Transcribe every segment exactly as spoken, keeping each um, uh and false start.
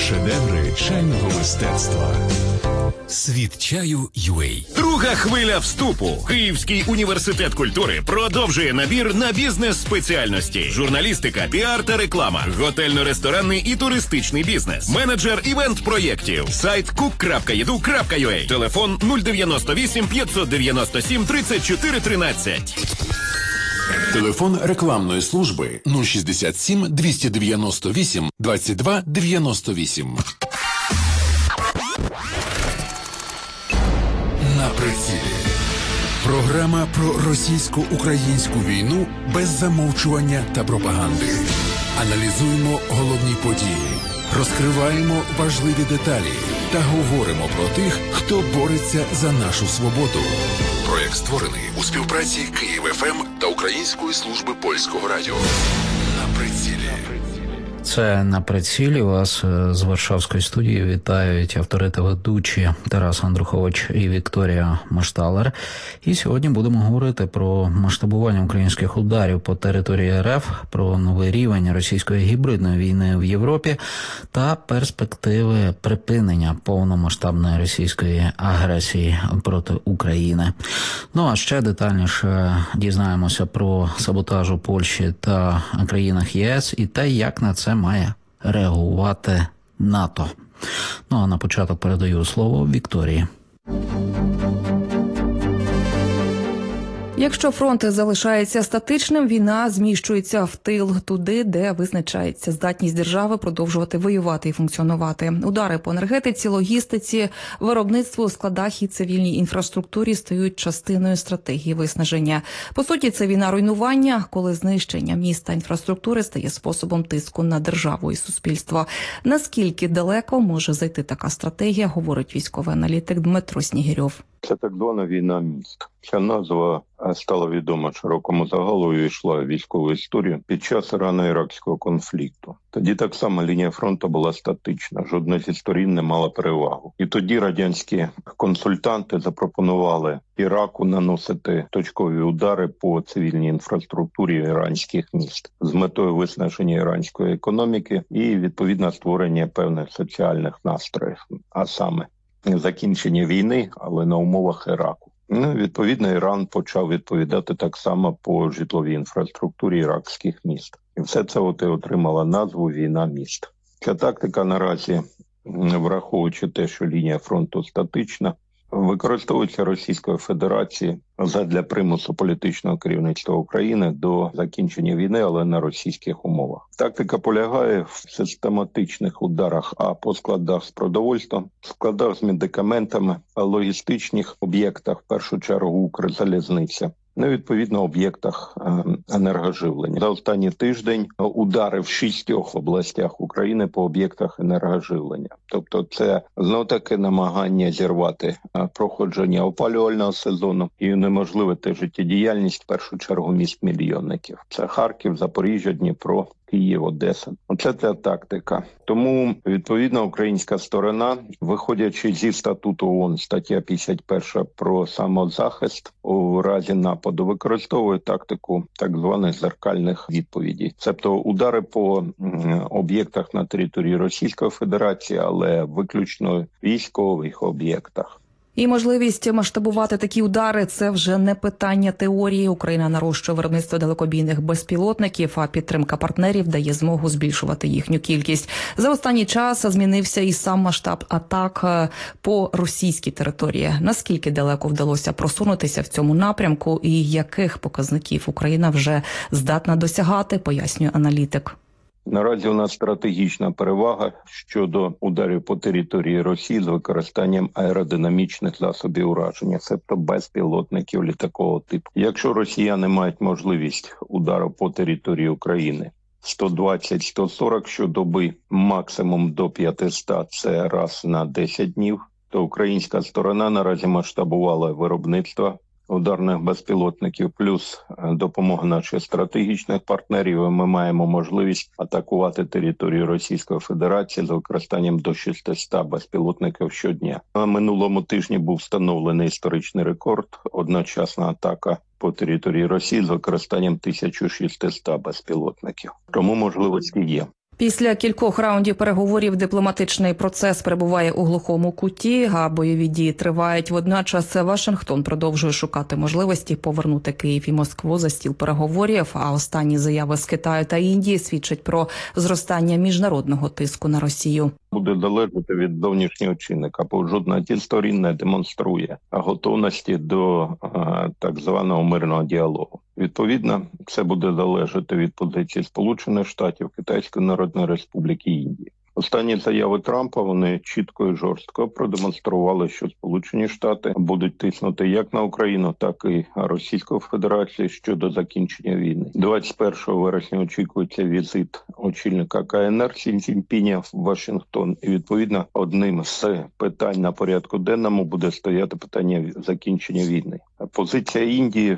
Шедеври чайного мистецтва. Світ чаю ю а. Друга хвиля вступу. Київський університет культури продовжує набір на бізнес-спеціальності. Журналістика, піар та реклама. Готельно-ресторанний і туристичний бізнес. Менеджер івент-проєктів. Сайт кук крапка і ді ю крапка ю а. Телефон нуль дев'яносто вісім п'ятсот дев'яносто сім тридцять чотири тринадцять. Телефон рекламної служби нуль шістдесят сім двісті дев'яносто вісім двадцять два дев'яносто вісім. На прицілі. Програма про російсько-українську війну без замовчування та пропаганди. Аналізуємо головні події, розкриваємо важливі деталі та говоримо про тих, хто бореться за нашу свободу. Проєкт створений у співпраці Київ еф ем та Української служби польського радіо. На прицілі. Це «На прицілі». Вас з Варшавської студії вітають автори та ведучі Тарас Андрухович і Вікторія Машталер. І сьогодні будемо говорити про масштабування українських ударів по території РФ, про новий рівень російської гібридної війни в Європі та перспективи припинення повномасштабної російської агресії проти України. Ну а ще детальніше дізнаємося про саботаж у Польщі та країнах ЄС і те, як на це має реагувати НАТО. Ну а на початок передаю слово Вікторії. Якщо фронт залишається статичним, війна зміщується в тил, туди, де визначається здатність держави продовжувати воювати і функціонувати. Удари по енергетиці, логістиці, виробництву, складах і цивільній інфраструктурі стають частиною стратегії виснаження. По суті, це війна руйнування, коли знищення міста інфраструктури стає способом тиску на державу і суспільство. Наскільки далеко може зайти така стратегія, говорить військовий аналітик Дмитро Снігирьов. Це так звана війна міст. Ця назва стала відома широкому загалу і йшла в військову історію під час Ірано-Іракського конфлікту. Тоді так само лінія фронту була статична, жодна зі сторін не мала перевагу. І тоді радянські консультанти запропонували Іраку наносити точкові удари по цивільній інфраструктурі іранських міст з метою виснаження іранської економіки і, відповідно, створення певних соціальних настроїв, а саме закінчення війни, але на умовах Іраку. Ну, відповідно, Іран почав відповідати так само по житловій інфраструктурі іракських міст. І все це от і отримало назву «Війна міст». Ця тактика наразі, враховуючи те, що лінія фронту статична, використовується Російською Федерацією задля примусу політичного керівництва України до закінчення війни, але на російських умовах. Тактика полягає в систематичних ударах а по складах з продовольством, складах з медикаментами, логістичних об'єктах, в першу чергу Укрзалізниця, ну, відповідно, об'єктах енергоживлення. За останній тиждень удари в шістьох областях України по об'єктах енергоживлення. Тобто це знов-таки намагання зірвати проходження опалювального сезону і унеможливити життєдіяльність, в першу чергу, міст-мільйонників. Це Харків, Запоріжжя, Дніпро, Київ, Одеса. Оце ця тактика. Тому, відповідно, українська сторона, виходячи зі статуту ООН, стаття п'ятдесят перша про самозахист, у разі нападу використовує тактику так званих зеркальних відповідей. Тобто удари по об'єктах на території Російської Федерації, але виключно військових об'єктах. І можливість масштабувати такі удари – це вже не питання теорії. Україна нарощує виробництво далекобійних безпілотників, а підтримка партнерів дає змогу збільшувати їхню кількість. За останній час змінився і сам масштаб атак по російській території. Наскільки далеко вдалося просунутися в цьому напрямку і яких показників Україна вже здатна досягати, пояснює аналітик. Наразі у нас стратегічна перевага щодо ударів по території Росії з використанням аеродинамічних засобів ураження, тобто безпілотників літакового типу. Якщо росіяни мають можливість удару по території України сто двадцять - сто сорок щодоби, максимум до п'ятсот, це раз на десять днів, то українська сторона наразі масштабувала виробництво ударних безпілотників, плюс допомога наших стратегічних партнерів, і ми маємо можливість атакувати територію Російської Федерації з використанням до шістсот безпілотників щодня. На минулому тижні був встановлений історичний рекорд – одночасна атака по території Росії з використанням тисяча шістсот безпілотників. Тому можливості є. Після кількох раундів переговорів дипломатичний процес перебуває у глухому куті, а бойові дії тривають. Водночас Вашингтон продовжує шукати можливості повернути Київ і Москву за стіл переговорів, а останні заяви з Китаю та Індії свідчать про зростання міжнародного тиску на Росію. Буде залежати від зовнішнього чинника, бо жодна ті сторін не демонструє готовності до а, так званого мирного діалогу. Відповідно, це буде залежати від позиції Сполучених Штатів, Китайської Народної Республіки і Індії. Останні заяви Трампа, вони чітко і жорстко продемонстрували, що Сполучені Штати будуть тиснути як на Україну, так і Російську Федерацію щодо закінчення війни. двадцять першого вересня очікується візит очільника ка ен ер Сі Цзіньпіня в Вашингтон. І, відповідно, одним з питань на порядку денному буде стояти питання закінчення війни. Позиція Індії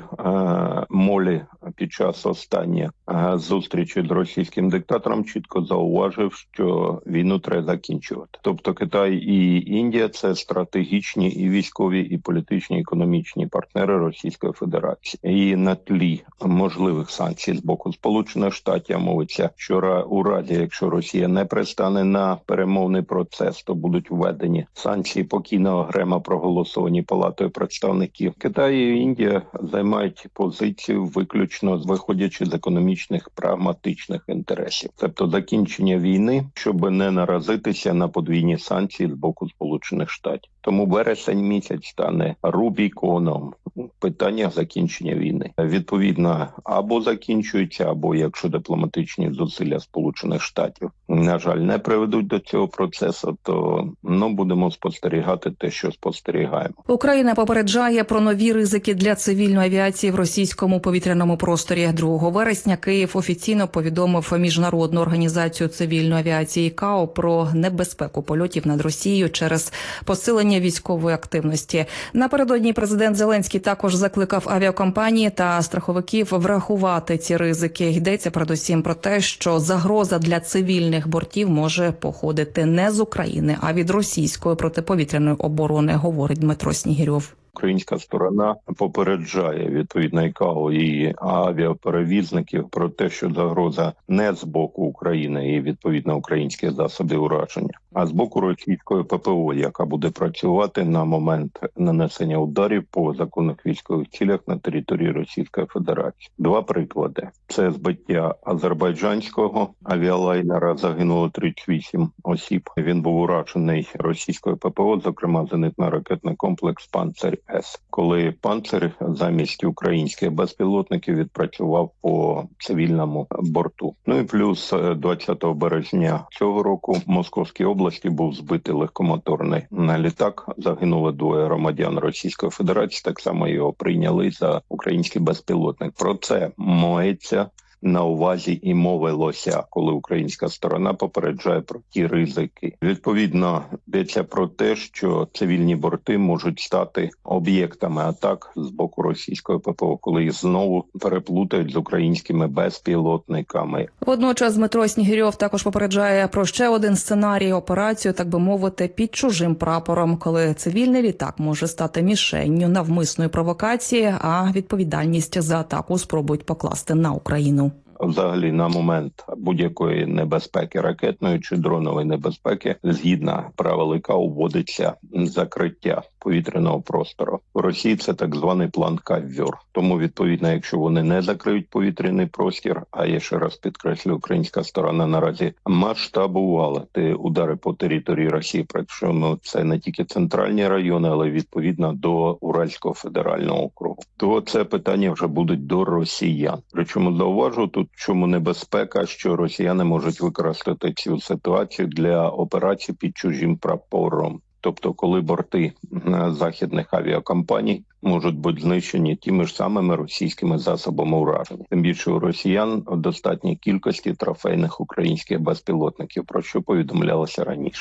Молі під час останньої зустрічі з російським диктатором чітко зауважив, що війну треба закінчувати. Тобто Китай і Індія – це стратегічні і військові, і політичні, і економічні партнери Російської Федерації. І на тлі можливих санкцій з боку Сполучених Штатів мовиться, що у разі, якщо Росія не пристане на перемовний процес, то будуть введені санкції покійного Грема, проголосовані Палатою представників. Китай і Індія займають позицію виключно виходячи з економічних прагматичних інтересів. Тобто закінчення війни, щоб не наразитися на подвійні санкції з боку Сполучених Штатів. Тому вересень місяць стане рубіконом питання закінчення війни. Відповідно, або закінчується, або якщо дипломатичні зусилля Сполучених Штатів, на жаль, не приведуть до цього процесу, то ну будемо спостерігати те, що спостерігаємо. Україна попереджає про нові ризики для цивільної авіації в російському повітряному просторі. другого вересня Київ офіційно повідомив Міжнародну організацію цивільної авіації ІКАО про небезпеку польотів над Росією через посилення військової активності. Напередодні президент Зеленський також закликав авіакомпанії та страховиків врахувати ці ризики. Йдеться передусім про те, що загроза для цивільних бортів може походити не з України, а від російської протиповітряної оборони, говорить Дмитро Снігирьов. Українська сторона попереджає відповідно ІКАО і авіаперевізників про те, що загроза не з боку України і відповідно українські засоби ураження, а з боку російської ППО, яка буде працювати на момент нанесення ударів по законних військових цілях на території Російської Федерації. Два приклади: це збиття азербайджанського авіалайнера, загинуло тридцять вісім осіб. Він був уражений російською ППО, зокрема зенитно-ракетний комплекс «Панцир С», коли «Панцир» замість українських безпілотників відпрацював по цивільному борту. Ну і плюс двадцятого березня цього року в Московській області був збитий легкомоторний літак. Загинуло двоє громадян Російської Федерації, так само його прийняли за український безпілотник. Про це мовиться на увазі і мовилося, коли українська сторона попереджає про ті ризики. Відповідно, йдеться про те, що цивільні борти можуть стати об'єктами атак з боку російської ППО, коли їх знову переплутають з українськими безпілотниками. Водночас Дмитро Снігирьов також попереджає про ще один сценарій – операцію, так би мовити, під чужим прапором, коли цивільний літак може стати мішенню навмисної провокації, а відповідальність за атаку спробують покласти на Україну. Взагалі, на момент будь-якої небезпеки, ракетної чи дронової небезпеки, згідно правил ІКАО, вводиться закриття повітряного простору. У Росії це так званий план «Каввер». Тому, відповідно, якщо вони не закриють повітряний простір, а я ще раз підкреслю, українська сторона наразі масштабувала ті удари по території Росії, причому це не тільки центральні райони, але відповідно до Уральського федерального округу, то це питання вже будуть до росіян. Причому зауважу тут, чому небезпека, що росіяни можуть використати цю ситуацію для операцій під чужим прапором. Тобто, коли борти західних авіакомпаній можуть бути знищені тими ж самими російськими засобами ураження. Тим більше у росіян в достатній кількості трофейних українських безпілотників, про що повідомлялося раніше.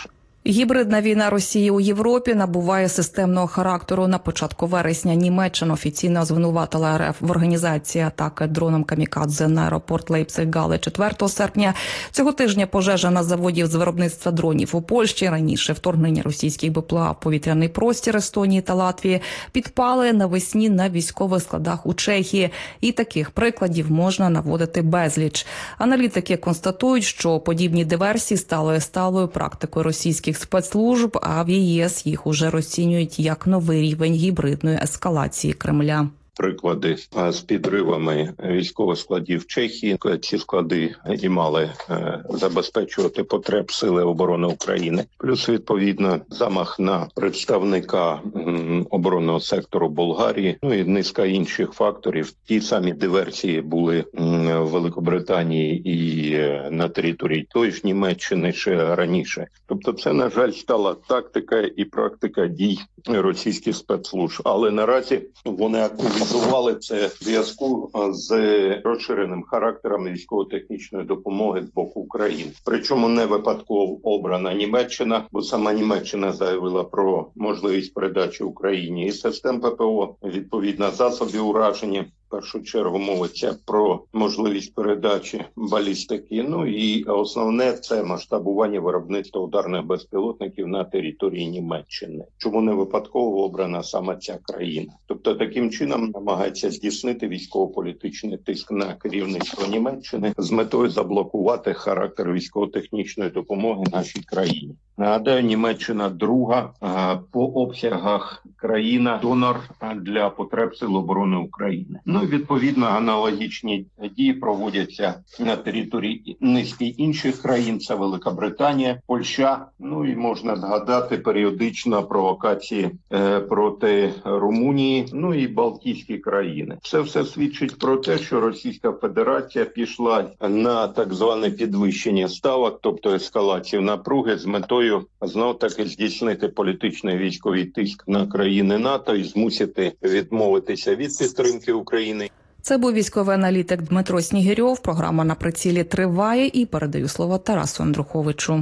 Гібридна війна Росії у Європі набуває системного характеру. На початку вересня Німеччина офіційно звинуватила РФ в організації атаки дроном камікадзе на аеропорт Лейпциг-Гале четвертого серпня. Цього тижня пожежа на заводі з виробництва дронів у Польщі, раніше вторгнення російських БПЛА в повітряний простір Естонії та Латвії, підпали навесні на військових складах у Чехії. І таких прикладів можна наводити безліч. Аналітики констатують, що подібні диверсії стали сталою практикою російських спецслужб, а в ЄС їх уже розцінюють як новий рівень гібридної ескалації Кремля. Приклади з підривами військових складів Чехії. Ці склади і мали забезпечувати потреб Сили оборони України. Плюс, відповідно, замах на представника оборонного сектору Болгарії, ну і низка інших факторів. Ті самі диверсії були в Великобританії і на території тої ж Німеччини ще раніше. Тобто це, на жаль, стала тактика і практика дій російських спецслужб. Але наразі вони активізували це в зв'язку з розширеним характером військово-технічної допомоги з боку України. Причому не випадково обрана Німеччина, бо сама Німеччина заявила про можливість передачі Україні і систем ППО, відповідно засобів ураження. В першу чергу мовиться про можливість передачі балістики. Ну і основне – це масштабування виробництва ударних безпілотників на території Німеччини. Чому не випадково обрана саме ця країна? Тобто таким чином намагається здійснити військово-політичний тиск на керівництво Німеччини з метою заблокувати характер військово-технічної допомоги нашій країні. Нагадаю, Німеччина друга по обсягах країна-донор для потреб Сил оборони України. Ну і відповідно аналогічні дії проводяться на території низки інших країн. Це Велика Польща. Ну і можна згадати періодично провокації е, проти Румунії, ну і Балтійські країни. Це все свідчить про те, що Російська Федерація пішла на так зване підвищення ставок, тобто ескалацію напруги з метою знов таки здійснити політичний військовий тиск на країни НАТО і змусити відмовитися від підтримки України. Це був військовий аналітик Дмитро Снігирьов. Програма «На прицілі» триває, і передаю слово Тарасу Андруховичу.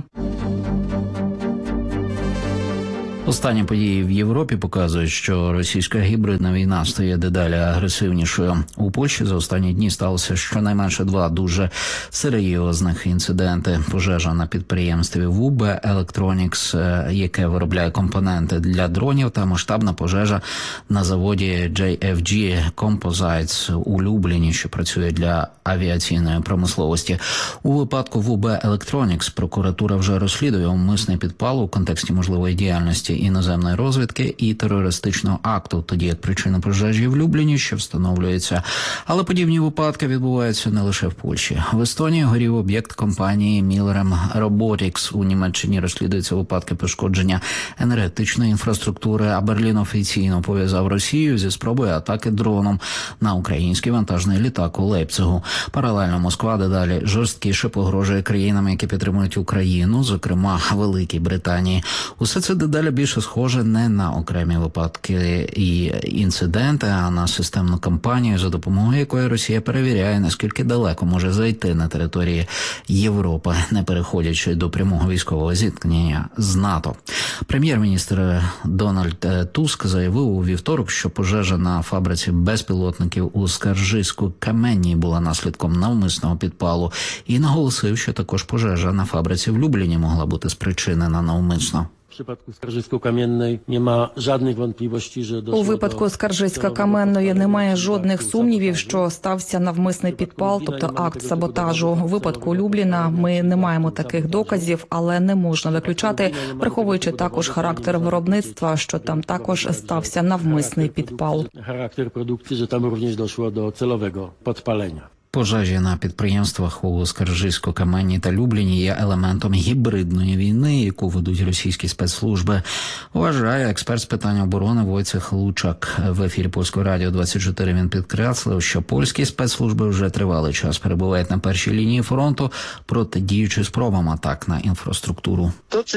Останні події в Європі показують, що російська гібридна війна стає дедалі агресивнішою. У Польщі за останні дні сталося щонайменше два дуже серйозних інциденти. Пожежа на підприємстві ве у бе Electronics, яке виробляє компоненти для дронів, та масштабна пожежа на заводі джей еф джі Composites у Любліні, що працює для авіаційної промисловості. У випадку ве у бе Electronics прокуратура вже розслідує умисний підпал у контексті можливої діяльності іноземної розвідки і терористичного акту, тоді як причина пожежі в Любліні ще встановлюється. Але подібні випадки відбуваються не лише в Польщі. В Естонії горів об'єкт компанії Мілрем Robotics. У Німеччині розслідуються випадки пошкодження енергетичної інфраструктури, а Берлін офіційно пов'язав Росію зі спробою атаки дроном на український вантажний літак у Лейпцигу. Паралельно Москва дедалі жорсткіше погрожує країнам, які підтримують Україну, зокрема Великій Британії. Усе це дедалі більше схоже не на окремі випадки і інциденти, а на системну кампанію, за допомогою якої Росія перевіряє, наскільки далеко може зайти на території Європи, не переходячи до прямого військового зіткнення з НАТО. Прем'єр-міністр Дональд Туск заявив у вівторок, що пожежа на фабриці безпілотників у Скаржиську-Каменній була наслідком навмисного підпалу і наголосив, що також пожежа на фабриці в Любліні могла бути спричинена навмисно. W przypadku Skarżysko-Kamiennej nie ma żadnych wątpliwości, że У випадку Скаржиська-Каменної немає жодних сумнівів, що стався навмисний підпал, тобто акт саботажу. У випадку Любліна ми не маємо таких доказів, але не можна виключати, враховуючи також характер виробництва, що там також стався навмисний підпал. Характер продукції, що там również doszło do celowego podpalenia. Пожежі на підприємствах у Скаржиську-Каменній та Любліні є елементом гібридної війни, яку ведуть російські спецслужби, вважає експерт з питань оборони Войцех Лучак. В ефірі Польського радіо двадцять чотири він підкреслив, що польські спецслужби вже тривалий час перебувають на першій лінії фронту, протидіючи спробам атак на інфраструктуру.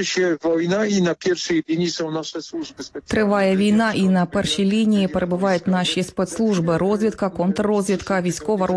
Війна і на першій лінії są наші служби спеціальні. Триває війна, і на першій лінії перебувають наші спецслужби: розвідка, контррозвідка, військова розвідка,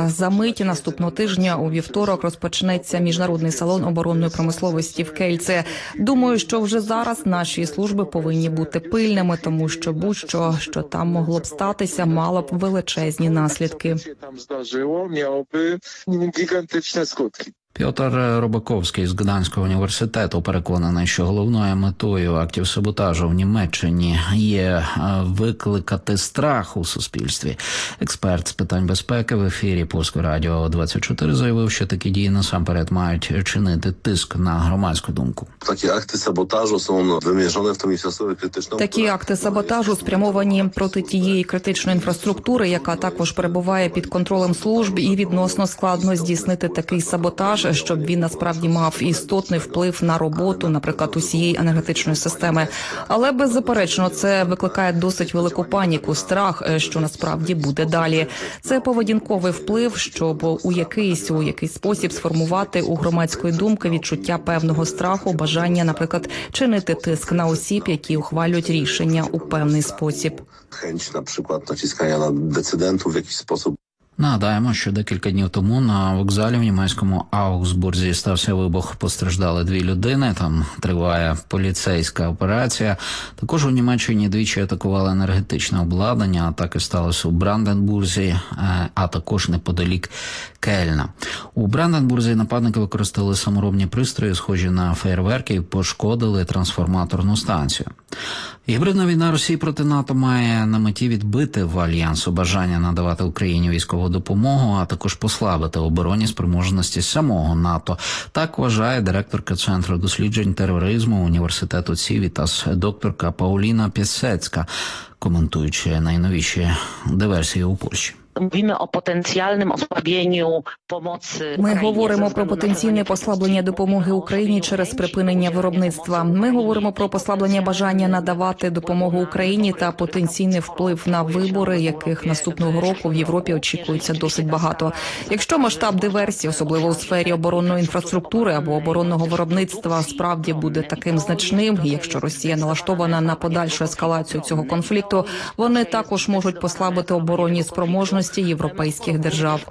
За мить наступного тижня у вівторок розпочнеться міжнародний салон оборонної промисловості в Кельце. Думаю, що вже зараз наші служби повинні бути пильними, тому що будь-що, що там могло б статися, мало б величезні наслідки. Там здарzyło, miałoby gigantyczne skutki. Пьотр Робаковський з Гданського університету переконаний, що головною метою актів саботажу в Німеччині є викликати страх у суспільстві. Експерт з питань безпеки в ефірі Польського радіо двадцять чотири заявив, що такі дії насамперед мають чинити тиск на громадську думку. Такі акти саботажу są wymierzone w tą infrastrukturę krytyczną. Такі акти саботажу спрямовані проти тієї критичної інфраструктури, яка також перебуває під контролем служб, і відносно складно здійснити такий саботаж, щоб він насправді мав істотний вплив на роботу, наприклад, усієї енергетичної системи. Але беззаперечно це викликає досить велику паніку, страх, що насправді буде далі. Це поведінковий вплив, щоб у якийсь у якийсь спосіб сформувати у громадської думки відчуття певного страху, бажання, наприклад, чинити тиск на осіб, які ухвалюють рішення у певний спосіб. Chęć na przykład naciskania na decydentów w jakiś sposób. Нагадаємо, що декілька днів тому на вокзалі в німецькому Аугсбурзі стався вибух, постраждали дві людини, там триває поліцейська операція. Також у Німеччині двічі атакували енергетичне обладнання, атаки сталося у Бранденбурзі, а також неподалік Кельна. У Бранденбурзі нападники використали саморобні пристрої, схожі на феєрверки, і пошкодили трансформаторну станцію. Гібридна війна Росії проти НАТО має на меті відбити в Альянсу бажання надавати Україні військову допомогу, а також послабити оборонні спроможності самого НАТО. Так вважає директорка Центру досліджень тероризму університету Цівітас, докторка Пауліна Пісецька, коментуючи найновіші диверсії у Польщі. Mówimy o potencjalnym osłabieniu pomocy. Ми говоримо про потенційне послаблення допомоги Україні через припинення виробництва. Ми говоримо про послаблення бажання надавати допомогу Україні та потенційний вплив на вибори, яких наступного року в Європі очікується досить багато. Якщо масштаб диверсії, особливо у сфері оборонної інфраструктури або оборонного виробництва, справді буде таким значним, і якщо Росія налаштована на подальшу ескалацію цього конфлікту, вони також можуть послабити оборонні спроможності європейських держав.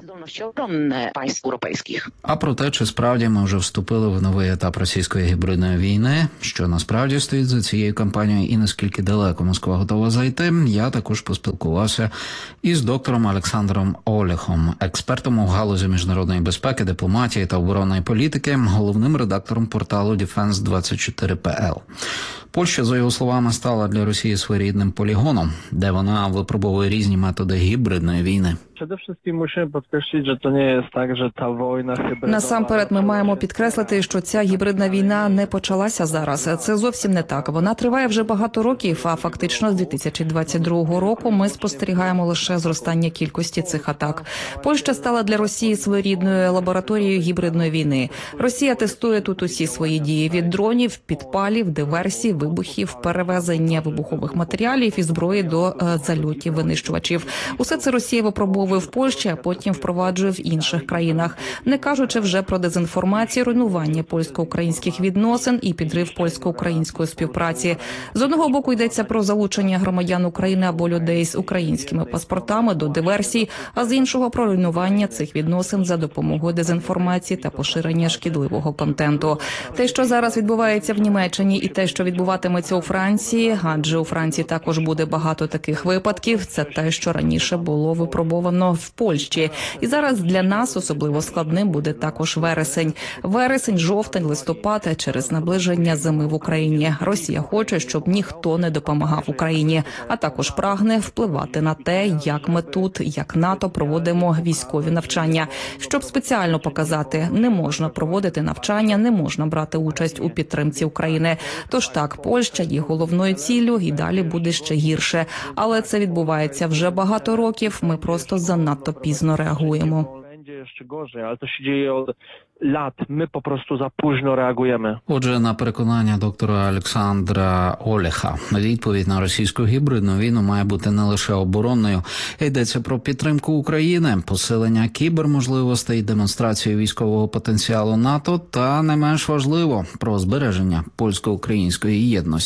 А про те, чи справді ми вже вступили в новий етап російської гібридної війни, що насправді стоїть за цією кампанією і наскільки далеко Москва готова зайти, я також поспілкувався із доктором Олександром Олехом, експертом у галузі міжнародної безпеки, дипломатії та оборонної політики, головним редактором порталу Дефенс двадцять чотири пі ел. Польща, за його словами, стала для Росії своєрідним полігоном, де вона випробовує різні методи гібридної війни. Насамперед ми маємо підкреслити, що ця гібридна війна не почалася зараз. Це зовсім не так. Вона триває вже багато років, а фактично з дві тисячі двадцять другого року ми спостерігаємо лише зростання кількості цих атак. Польща стала для Росії своєрідною лабораторією гібридної війни. Росія тестує тут усі свої дії – від дронів, підпалів, диверсій, вибухів, перевезення вибухових матеріалів і зброї до е, зальотів винищувачів. Усе це Росія випробовує в Польщі, а потім впроваджує в інших країнах. Не кажучи вже про дезінформацію, руйнування польсько-українських відносин і підрив польсько-української співпраці. З одного боку йдеться про залучення громадян України або людей з українськими паспортами до диверсій, а з іншого про руйнування цих відносин за допомогою дезінформації та поширення шкідливого контенту. Те, що зараз відбувається в Німеччині, і те, що відбуватиметься у Франції, адже у Франції також буде багато таких випадків, це те, що раніше було випробовано в Польщі. І зараз для нас особливо складним буде також вересень. Вересень, жовтень, листопад через наближення зими в Україні. Росія хоче, щоб ніхто не допомагав Україні, а також прагне впливати на те, як ми тут, як НАТО, проводимо військові навчання. Щоб спеціально показати, не можна проводити навчання, не можна брати участь у підтримці України. Тож так, Польща є головною ціллю і далі буде ще гірше. Але це відбувається вже багато років, ми просто занадто пізно реагуємо. Ще gorzej, ale to się dzieje od lat. My po prostu za późno reagujemy. Отже, на переконання доктора Олександра Олеха, відповідь на російську гібридну війну має бути не лише оборонною. Йдеться про підтримку України, посилення кіберможливостей, демонстрацію військового потенціалу НАТО та, не менш важливо, про збереження польсько-української єдності.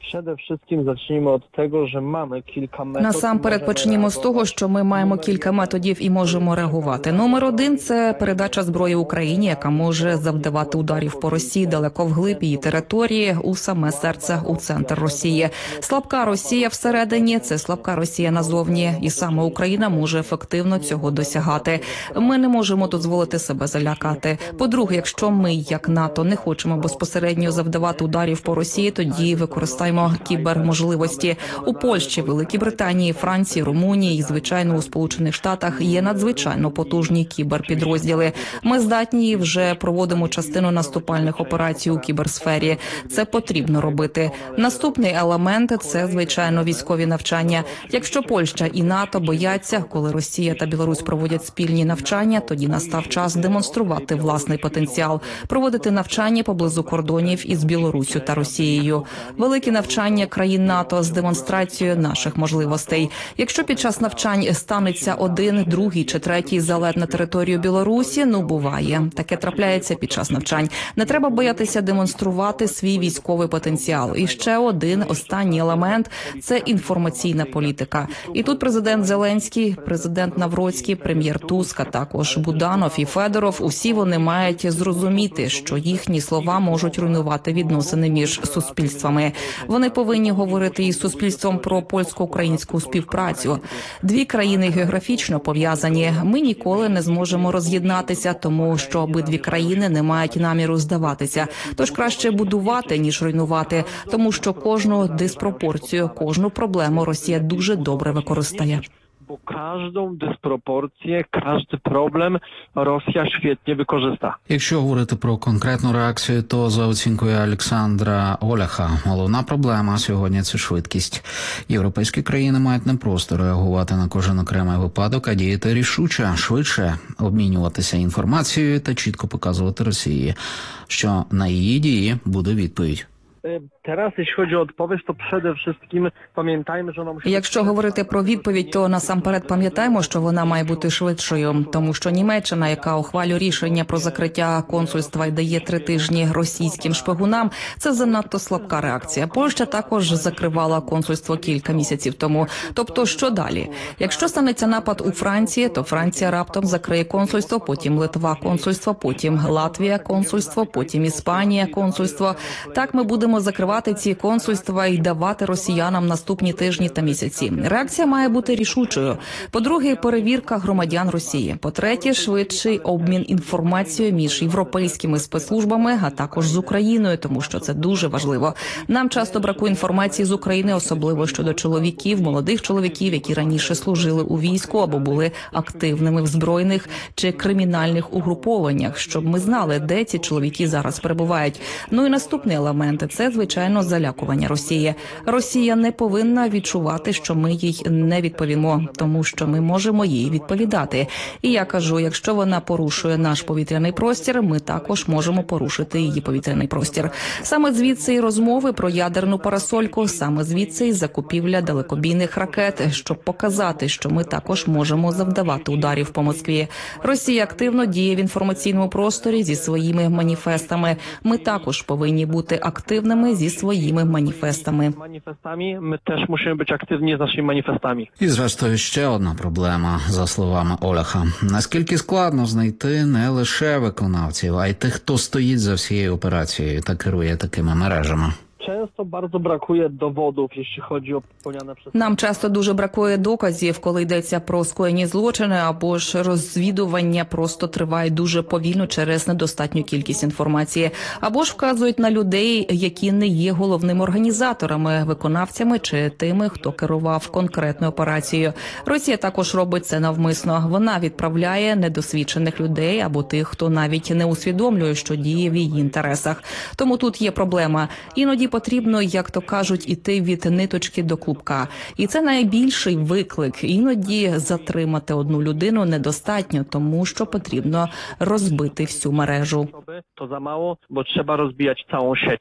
Przede wszystkim zacznijmy od tego, że mamy kilka методів. Насамперед почнімо з того, що ми маємо кілька методів і можемо реагувати. Номер один – це передача зброї Україні, яка може завдавати ударів по Росії далеко вглиб її території, у саме серце, у центр Росії. Слабка Росія всередині – це слабка Росія назовні, і саме Україна може ефективно цього досягати. Ми не можемо дозволити себе залякати. По-друге, якщо ми, як НАТО, не хочемо безпосередньо завдавати ударів по Росії, тоді використаємо кіберможливості. У Польщі, Великій Британії, Франції, Румунії і, звичайно, у Сполучених Штатах є надзвичайно потужні кіберпідрозділи. Ми здатні і вже проводимо частину наступальних операцій у кіберсфері. Це потрібно робити. Наступний елемент – це, звичайно, військові навчання. Якщо Польща і НАТО бояться, коли Росія та Білорусь проводять спільні навчання, тоді настав час демонструвати власний потенціал, проводити навчання поблизу кордонів із Білоруссю та Росією. Великі навчання країн НАТО з демонстрацією наших можливостей. Якщо під час навчань станеться один, другий чи третій залет на територію Білорусі, ну буває. Таке трапляється під час навчань. Не треба боятися демонструвати свій військовий потенціал. І ще один останній елемент – це інформаційна політика. І тут президент Зеленський, президент Навроцький, прем'єр Туск, а також Буданов і Федоров – усі вони мають зрозуміти, що їхні слова можуть руйнувати відносини між суспільствами. Вони повинні говорити із суспільством про польсько-українську співпрацю. Дві країни географічно пов'язані. Ми ніколи не зможемо роз'єднатися, тому що обидві країни не мають наміру здаватися. Тож краще будувати, ніж руйнувати, тому що кожну диспропорцію, кожну проблему Росія дуже добре використає. Bo każdą dysproporcję, każdy problem Rosja świetnie wykorzysta. Якщо говорити про конкретну реакцію, то за оцінкою Олександра Оляха, головна проблема сьогодні – це швидкість. Європейські країни мають не просто реагувати на кожен окремий випадок, а діяти рішуче, швидше, обмінюватися інформацією та чітко показувати Росії, що на її дії буде відповідь. Teraz, jeśli chodzi o odpowiedź, to przede wszystkim pamiętajmy, że ona musi... Якщо говорити про відповідь, то насамперед пам'ятаємо, що вона має бути швидшою, тому що Німеччина, яка ухвалює рішення про закриття консульства і дає три тижні російським шпигунам, це занадто слабка реакція. Польща також закривала консульство кілька місяців тому. Тобто, що далі? Якщо станеться напад у Франції, то Франція раптом закриє консульство, потім Литва консульство, потім Латвія консульство, потім Іспанія консульство. Так ми будемо закривати ці консульства і давати росіянам наступні тижні та місяці. Реакція має бути рішучою. По-друге, перевірка громадян Росії. По-третє, швидший обмін інформацією між європейськими спецслужбами, а також з Україною, тому що це дуже важливо. Нам часто бракує інформації з України, особливо щодо чоловіків, молодих чоловіків, які раніше служили у війську або були активними в збройних чи кримінальних угрупованнях, щоб ми знали, де ці чоловіки зараз перебувають. Ну і наступний елемент – це, звичайно, залякування Росії. Росія не повинна відчувати, що ми їй не відповімо, тому що ми можемо їй відповідати. І я кажу, якщо вона порушує наш повітряний простір, ми також можемо порушити її повітряний простір. Саме звідси і розмови про ядерну парасольку, саме звідси і закупівля далекобійних ракет, щоб показати, що ми також можемо завдавати ударів по Москві. Росія активно діє в інформаційному просторі зі своїми маніфестами. Ми також повинні бути активними зі своїми маніфестами. Маніфестами ми теж мусимо бути активні з нашими маніфестами. І зрештою ще одна проблема, за словами Оляха. Наскільки складно знайти не лише виконавців, а й тих, хто стоїть за всією операцією та керує такими мережами. Często bardzo brakuje dowodów, jeśli chodzi o popełniane przez... Нам часто дуже бракує доказів, коли йдеться про скоєні злочини, або ж розвідування просто триває дуже повільно через недостатню кількість інформації, або ж вказують на людей, які не є головними організаторами, виконавцями чи тими, хто керував конкретною операцією. Росія також робить це навмисно. Вона відправляє недосвідчених людей або тих, хто навіть не усвідомлює, що діє в її інтересах. Тому тут є проблема. Іноді потрібно, як то кажуть, іти від ниточки до клубка. І це найбільший виклик. Іноді затримати одну людину недостатньо, тому що потрібно розбити всю мережу. To za mało, bo trzeba rozbijać całą sieć.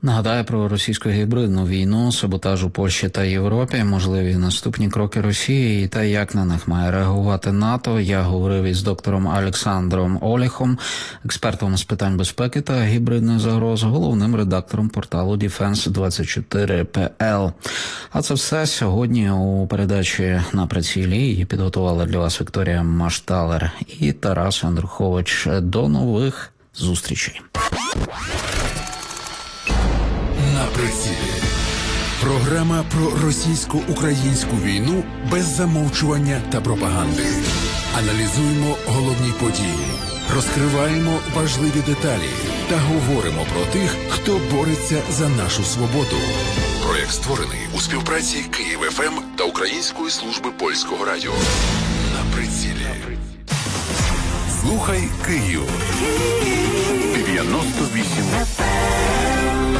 Нагадаю про російську гібридну війну, саботаж у Польщі та Європі, можливі наступні кроки Росії та як на них має реагувати НАТО. Я говорив із доктором Олександром Олєхом, експертом з питань безпеки та гібридної загрози, головним редактором порталу Дефенс двадцять чотири пі ел. А це все сьогодні у передачі «На прицілі». Її підготувала для вас Вікторія Машталер і Тарас Андрухович. До нових зустрічей. На прицілі. Програма про російсько-українську війну без замовчування та пропаганди. Аналізуємо головні події, розкриваємо важливі деталі та говоримо про тих, хто бореться за нашу свободу. Проєкт створений у співпраці Київ еф ем та Української служби польського радіо. На прицілі. Слухай Київ. дев'яносто вісім еф ем.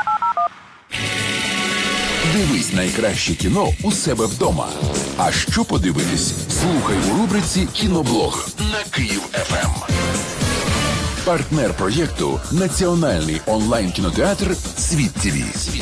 Дивись найкраще кіно у себе вдома. А що подивитись? Слухай у рубриці «Кіноблог» на Київ еф ем. Партнер проєкту – національний онлайн-кінотеатр «Світ ТІВІ».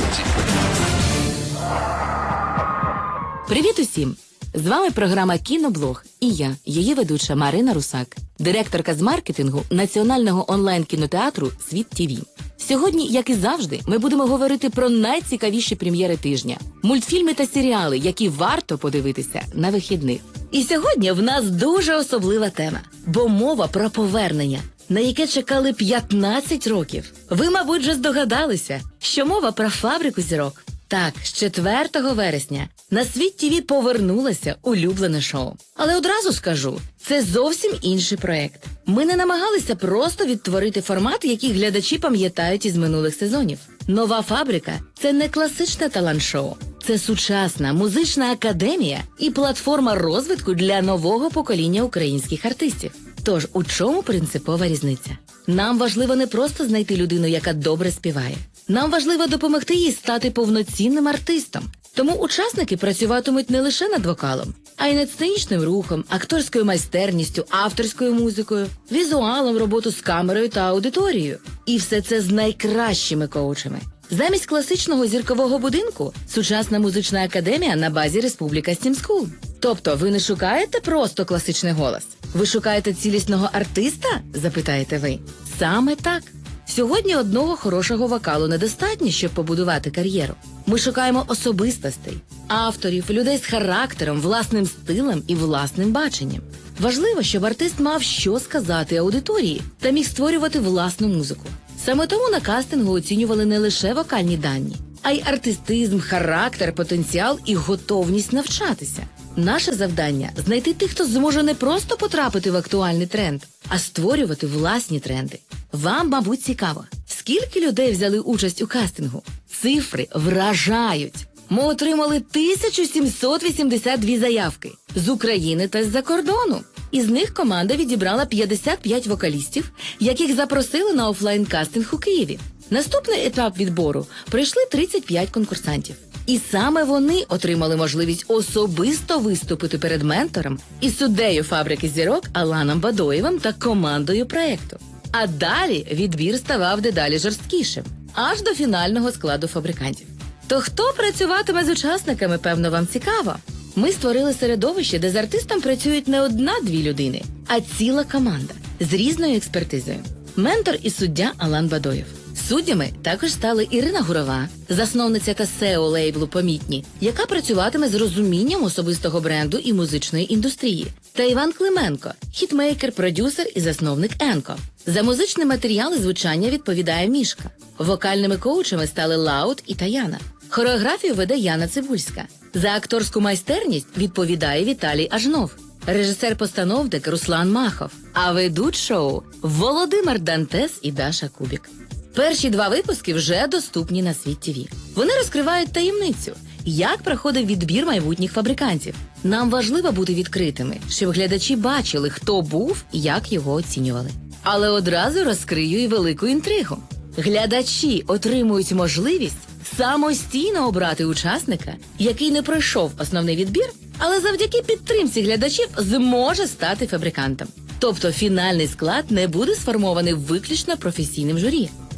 Привіт усім! З вами програма «Кіноблог» і я, її ведуча Марина Русак, директорка з маркетингу національного онлайн-кінотеатру «Світ ТІВІ». Сьогодні, як і завжди, ми будемо говорити про найцікавіші прем'єри тижня, мультфільми та серіали, які варто подивитися на вихідних. І сьогодні в нас дуже особлива тема, бо мова про повернення, на яке чекали п'ятнадцять років. Ви, мабуть, вже здогадалися, що мова про «Фабрику зірок». Так, з четвертого вересня на Світ ТІВІ повернулося улюблене шоу. Але одразу скажу, це зовсім інший проект. Ми не намагалися просто відтворити формат, який глядачі пам'ятають із минулих сезонів. Нова «Фабрика» – це не класичне талант-шоу. Це сучасна музична академія і платформа розвитку для нового покоління українських артистів. Тож, у чому принципова різниця? Нам важливо не просто знайти людину, яка добре співає. Нам важливо допомогти їй стати повноцінним артистом. Тому учасники працюватимуть не лише над вокалом, а й над сценічним рухом, акторською майстерністю, авторською музикою, візуалом, роботу з камерою та аудиторією. І все це з найкращими коучами. Замість класичного зіркового будинку – сучасна музична академія на базі Республіка Стім Скул. Тобто ви не шукаєте просто класичний голос? Ви шукаєте цілісного артиста? Запитаєте ви. Саме так. Сьогодні одного хорошого вокалу недостатньо, щоб побудувати кар'єру. Ми шукаємо особистостей, авторів, людей з характером, власним стилем і власним баченням. Важливо, щоб артист мав що сказати аудиторії та міг створювати власну музику. Саме тому на кастингу оцінювали не лише вокальні дані, а й артистизм, характер, потенціал і готовність навчатися. Наше завдання – знайти тих, хто зможе не просто потрапити в актуальний тренд, а створювати власні тренди. Вам, мабуть, цікаво, скільки людей взяли участь у кастингу? Цифри вражають. Ми отримали тисячу сімсот вісімдесят дві заявки з України та з-за кордону. Із них команда відібрала п'ятдесят п'ять вокалістів, яких запросили на офлайн-кастинг у Києві. Наступний етап відбору пройшли тридцять п'ять конкурсантів. І саме вони отримали можливість особисто виступити перед ментором і суддею «Фабрики зірок» Аланом Бадоєвим та командою проєкту. А далі відбір ставав дедалі жорсткішим, аж до фінального складу фабрикантів. То хто працюватиме з учасниками, певно, вам цікаво. Ми створили середовище, де з артистом працюють не одна-дві людини, а ціла команда з різною експертизою. Ментор і суддя Алан Бадоєв. Суддями також стали Ірина Гурова, засновниця та сео лейблу «Помітні», яка працюватиме з розумінням особистого бренду і музичної індустрії, та Іван Клименко, хітмейкер, продюсер і засновник «Енко». За музичні матеріали звучання відповідає Мішка. Вокальними коучами стали Лаут і Таяна. Хореографію веде Яна Цибульська. За акторську майстерність відповідає Віталій Ажнов. Режисер-постановник Руслан Махов. А ведуть шоу Володимир Дантес і Даша Кубік. Перші два випуски вже доступні на Світ ТІВІ. Вони розкривають таємницю, як проходив відбір майбутніх фабрикантів. Нам важливо бути відкритими, щоб глядачі бачили, хто був і як його оцінювали. Але одразу розкрию і велику інтригу. Глядачі отримують можливість самостійно обрати учасника, який не пройшов основний відбір, але завдяки підтримці глядачів зможе стати фабрикантом. Тобто фінальний склад не буде сформований виключно професійним журі.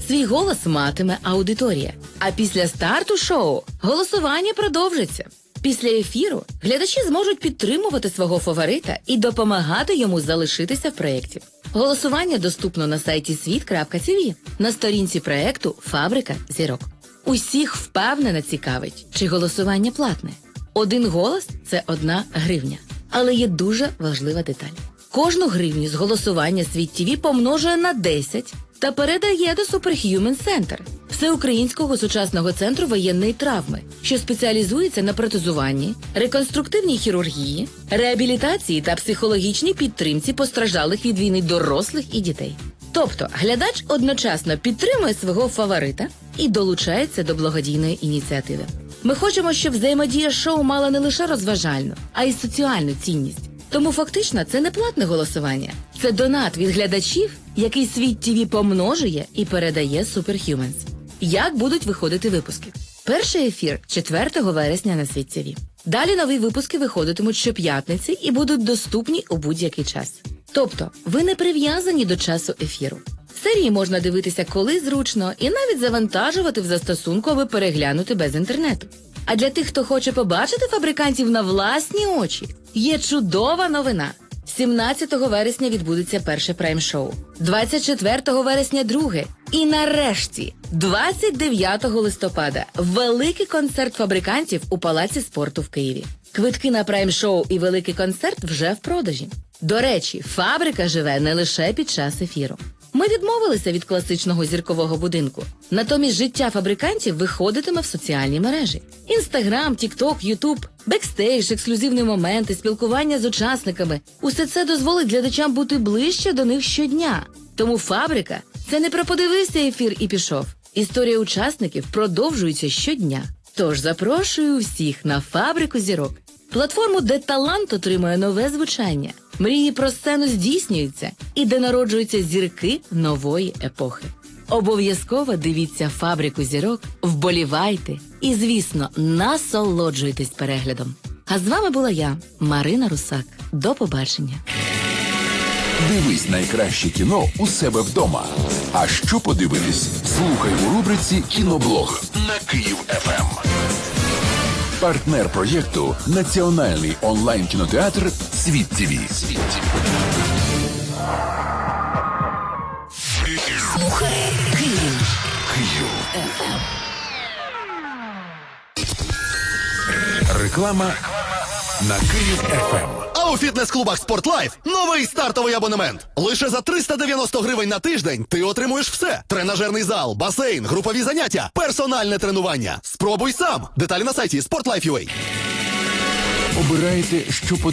Свій голос матиме аудиторія. А після старту шоу голосування продовжиться. Після ефіру глядачі зможуть підтримувати свого фаворита і допомагати йому залишитися в проєкті. Голосування доступно на сайті світ крапка ті ві, на сторінці проєкту «Фабрика зірок». Усіх впевнено цікавить, чи голосування платне. Один голос – це одна гривня. Але є дуже важлива деталь. Кожну гривню з голосування Світ ТІВІ помножує на десять та передає до Superhuman Center – Всеукраїнського сучасного центру воєнної травми, що спеціалізується на протезуванні, реконструктивній хірургії, реабілітації та психологічній підтримці постраждалих від війни дорослих і дітей. Тобто глядач одночасно підтримує свого фаворита і долучається до благодійної ініціативи. Ми хочемо, щоб взаємодія шоу мала не лише розважальну, а й соціальну цінність. Тому фактично це не платне голосування. Це донат від глядачів, який Світ ТІВІ помножує і передає Superhumans. Як будуть виходити випуски? Перший ефір четвертого вересня на Світ ТІВІ. Далі нові випуски виходитимуть щоп'ятниці і будуть доступні у будь-який час. Тобто ви не прив'язані до часу ефіру. Серії можна дивитися коли зручно і навіть завантажувати в застосунку, аби переглянути без інтернету. А для тих, хто хоче побачити фабрикантів на власні очі, є чудова новина. сімнадцятого вересня відбудеться перше прайм-шоу, двадцять четвертого вересня друге і нарешті двадцять дев'ятого листопада великий концерт фабрикантів у Палаці спорту в Києві. Квитки на прайм-шоу і великий концерт вже в продажі. До речі, фабрика живе не лише під час ефіру. Ми відмовилися від класичного зіркового будинку. Натомість життя фабрикантів виходитиме в соціальні мережі. Інстаграм, Тікток, Ютуб, бекстейдж, ексклюзивні моменти, спілкування з учасниками – усе це дозволить глядачам бути ближче до них щодня. Тому фабрика – це не про подивився ефір і пішов. Історія учасників продовжується щодня. Тож запрошую всіх на фабрику зірок. Платформу, де талант отримує нове звучання, мрії про сцену здійснюються і де народжуються зірки нової епохи. Обов'язково дивіться фабрику зірок, вболівайте і, звісно, насолоджуйтесь переглядом. А з вами була я, Марина Русак. До побачення. Дивись найкраще кіно у себе вдома. А що подивитись? Слухай у рубриці «Кіноблог» на Київ еф ем. Партнер проєкту – національний онлайн-кінотеатр «Світ ТІВІ». Слухай Київ. Київ. Реклама на Київ еф ем. А у фітнес-клубах «Спортлайф» новий стартовий абонемент. Лише за триста дев'яносто гривень на тиждень ти отримуєш все. Тренажерний зал, басейн, групові заняття, персональне тренування. Спробуй сам. Деталі на сайті спортлайф крапка ю а. Обирайте, що